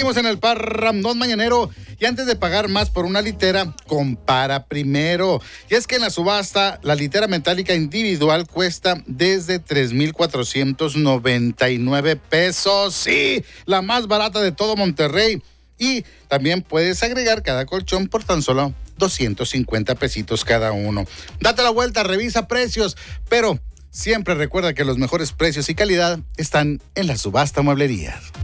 Seguimos en el parrandón mañanero y antes de pagar más por una litera, compara primero. Y es que en la subasta, la litera metálica individual cuesta desde 3,499 pesos. Sí, la más barata de todo Monterrey. Y también puedes agregar cada colchón por tan solo 250 pesitos cada uno. Date la vuelta, revisa precios, pero siempre recuerda que los mejores precios y calidad están en la subasta mueblería.